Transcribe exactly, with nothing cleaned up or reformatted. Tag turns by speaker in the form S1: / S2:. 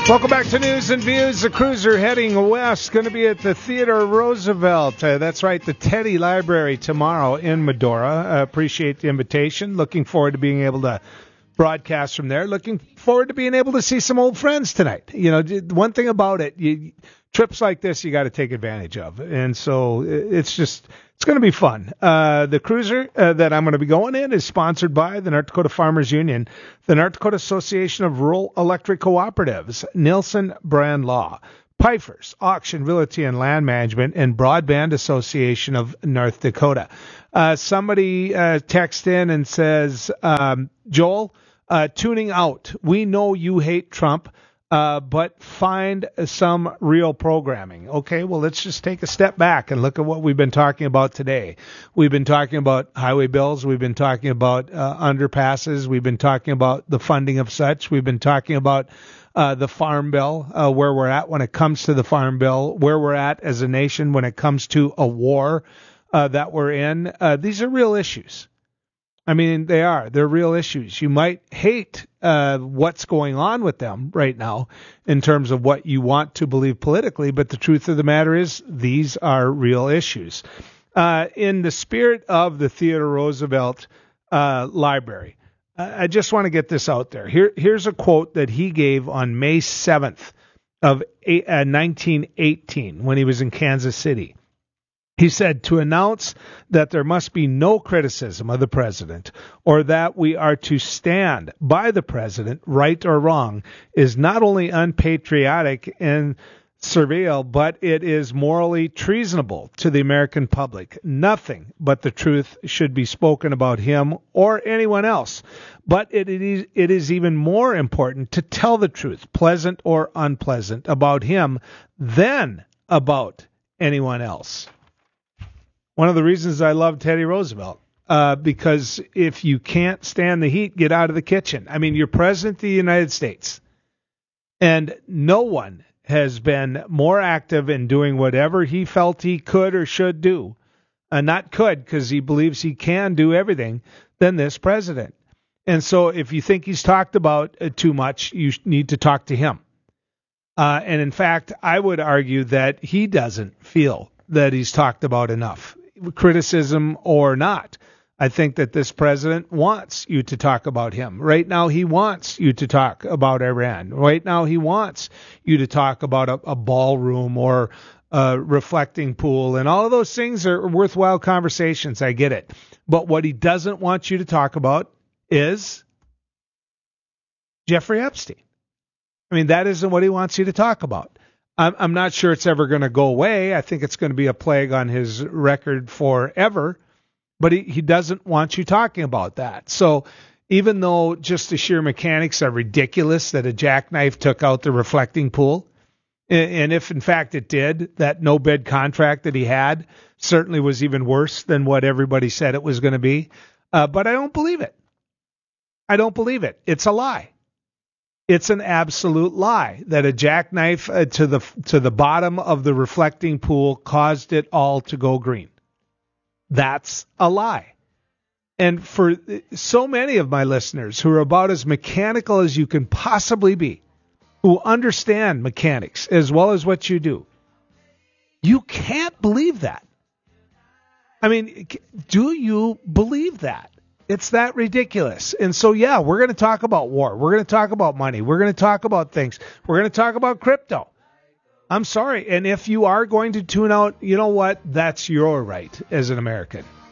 S1: Welcome back to News and Views. The cruiser heading west, going to be at the Theodore Roosevelt. Uh, that's right, the Teddy Library tomorrow in Medora. Uh, appreciate the invitation. Looking forward to being able to broadcast from there. Looking forward to being able to see some old friends tonight. You know, one thing about it, you, trips like this you got to take advantage of. And so it's just, it's going to be fun. Uh, the cruiser uh, that I'm going to be going in is sponsored by the North Dakota Farmers Union, the North Dakota Association of Rural Electric Cooperatives, Nielsen Brand Law, Pfeiffer's Auction, Realty, and Land Management, and Broadband Association of North Dakota. Uh, somebody uh, texts in and says, um, Joel, uh, tuning out. We know you hate Trump. Uh, but find some real programming. Okay, well, let's just take a step back and look at what we've been talking about today. We've been talking about highway bills. We've been talking about uh, underpasses. We've been talking about the funding of such. We've been talking about uh, the farm bill, uh, where we're at when it comes to the farm bill, where we're at as a nation when it comes to a war uh, that we're in. Uh, these are real issues. I mean, they are. They're real issues. You might hate uh, what's going on with them right now in terms of what you want to believe politically, but the truth of the matter is these are real issues. Uh, in the spirit of the Theodore Roosevelt uh, Library, I just want to get this out there. Here, here's a quote that he gave on May seventh of nineteen eighteen when he was in Kansas City. He said, to announce that there must be no criticism of the president or that we are to stand by the president, right or wrong, is not only unpatriotic and servile, but it is morally treasonable to the American public. Nothing but the truth should be spoken about him or anyone else. But it is, it is even more important to tell the truth, pleasant or unpleasant, about him than about anyone else. One of the reasons I love Teddy Roosevelt, uh, because if you can't stand the heat, get out of the kitchen. I mean, you're president of the United States, and no one has been more active in doing whatever he felt he could or should do, uh, not could because he believes he can do everything, than this president. And so if you think he's talked about uh, too much, you need to talk to him. Uh, and in fact, I would argue that he doesn't feel that he's talked about enough, criticism or not. I think that this president wants you to talk about him. Right now, he wants you to talk about Iran. Right now, he wants you to talk about a, a ballroom or a reflecting pool. And all of those things are worthwhile conversations. I get it. But what he doesn't want you to talk about is Jeffrey Epstein. I mean, that isn't what he wants you to talk about. I'm, I'm not sure it's ever going to go away. I think it's going to be a plague on his record forever. But he, he doesn't want you talking about that. So even though just the sheer mechanics are ridiculous that a jackknife took out the reflecting pool, and, and if in fact it did, that no bid contract that he had certainly was even worse than what everybody said it was going to be. Uh, but I don't believe it. I don't believe it. It's a lie. It's an absolute lie that a jackknife uh, to the to the bottom of the reflecting pool caused it all to go green. That's a lie. And for so many of my listeners who are about as mechanical as you can possibly be, who understand mechanics as well as what you do, you can't believe that. I mean, do you believe that? It's that ridiculous. And so, yeah, we're going to talk about war. We're going to talk about money. We're going to talk about things. We're going to talk about crypto. I'm sorry. And if you are going to tune out, you know what? That's your right as an American.